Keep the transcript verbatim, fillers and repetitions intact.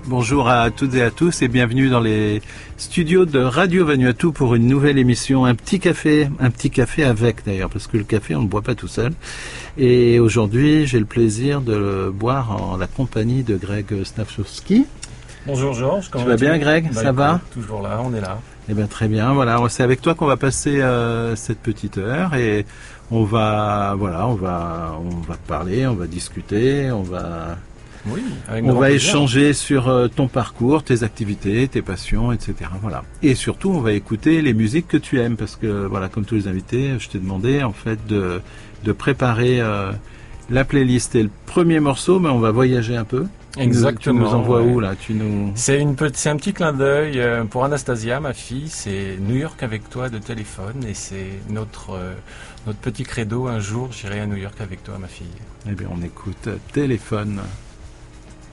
Bonjour à toutes et à tous et bienvenue dans les studios de Radio Vanuatu pour une nouvelle émission, un petit café, un petit café avec d'ailleurs, parce que le café on ne boit pas tout seul. Et aujourd'hui j'ai le plaisir de le boire en la compagnie de Greg Snafsowski. Bonjour Georges, comment tu vas bien Greg? bah, Ça écoute, va? Toujours là, on est là. Eh bien très bien, voilà, c'est avec toi qu'on va passer euh, cette petite heure et on va, voilà, on va, on va parler, on va discuter, on va... Oui, avec on va plaisir. échanger sur euh, ton parcours, tes activités, tes passions, et cetera. Voilà. Et surtout, on va écouter les musiques que tu aimes, parce que voilà, comme tous les invités, je t'ai demandé en fait de de préparer euh, la playlist et le premier morceau, mais on va voyager un peu. Exactement. Tu nous envoies ouais. où là? Tu nous. C'est une petite, c'est un petit clin d'œil euh, pour Anastasia, ma fille. C'est New York avec toi de Téléphone, et c'est notre euh, notre petit credo. Un jour, j'irai à New York avec toi, ma fille. Eh bien, on écoute Téléphone.